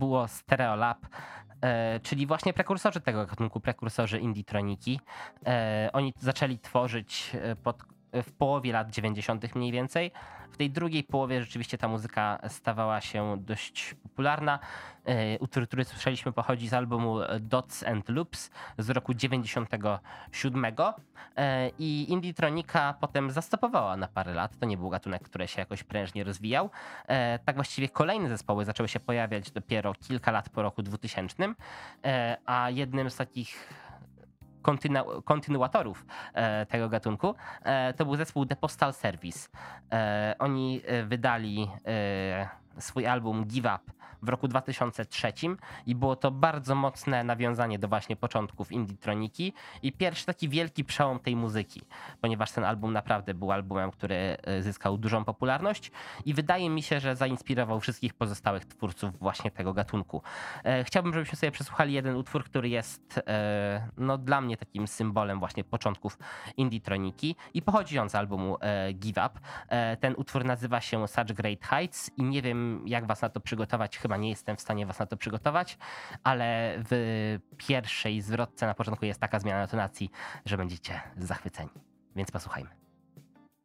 było Stereolab, czyli właśnie prekursorzy tego gatunku, prekursorzy indie-troniki. Oni zaczęli tworzyć w połowie lat 90. mniej więcej. W tej drugiej połowie rzeczywiście ta muzyka stawała się dość popularna. Utwór, który słyszeliśmy, pochodzi z albumu Dots and Loops z roku 97. I Indie-tronika potem zastopowała na parę lat. To nie był gatunek, który się jakoś prężnie rozwijał. Tak właściwie kolejne zespoły zaczęły się pojawiać dopiero kilka lat po roku 2000. A jednym z takich kontynuatorów tego gatunku to był zespół The Postal Service. Oni wydali swój album Give Up w roku 2003 i było to bardzo mocne nawiązanie do właśnie początków indie-troniki i pierwszy taki wielki przełom tej muzyki, ponieważ ten album naprawdę był albumem, który zyskał dużą popularność i wydaje mi się, że zainspirował wszystkich pozostałych twórców właśnie tego gatunku. Chciałbym, żebyśmy sobie przesłuchali jeden utwór, który jest no, dla mnie takim symbolem właśnie początków indie-troniki i pochodzi on z albumu Give Up. Ten utwór nazywa się Such Great Heights i nie wiem, jak was na to przygotować, chyba nie jestem w stanie was na to przygotować, ale w pierwszej zwrotce na początku jest taka zmiana tonacji, że będziecie zachwyceni. Więc posłuchajmy.